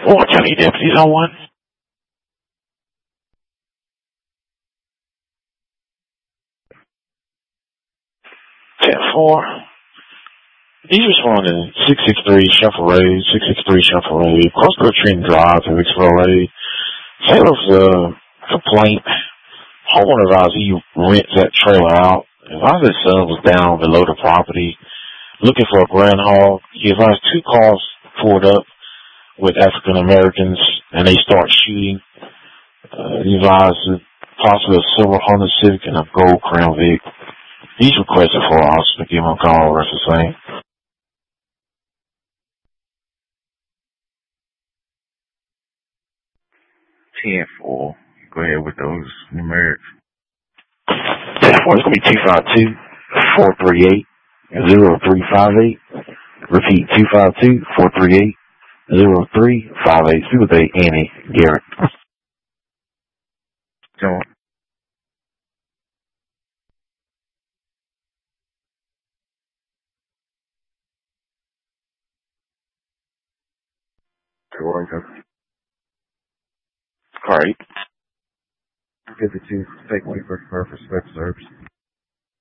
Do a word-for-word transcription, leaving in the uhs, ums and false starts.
Four county deputies on one. ten four. He's responding six six three Shuffle Road, six six three Shuffle Road, Crossroad Trend Drive to Vicksville Road. Taylor's uh, complaint. Homeowner advised he rents that trailer out. Advised his son was down below the property looking for a groundhog. He advised two cars pulled up with African Americans and they start shooting. Uh, he advised possibly a silver Honda Civic and a gold Crown Vic. He's requested for us to give him a call, rest the same. ten four. Go ahead with those numerics. ten four is going to be two five two, four three eight, zero three five eight. Repeat, two five two, four three eight, zero three five eight. See what they, Annie Garrett. John. Jordan. Car eight. fifty-two, take one for purpose, special service.